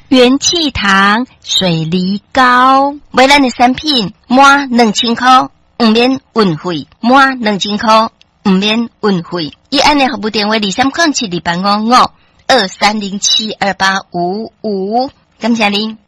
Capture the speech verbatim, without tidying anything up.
元气糖、水梨膏，买咱的产品满两千块，唔免运费；满两千块，唔免运费。伊安尼服务电话二三零七二八五五二三零七二八五五，感谢您。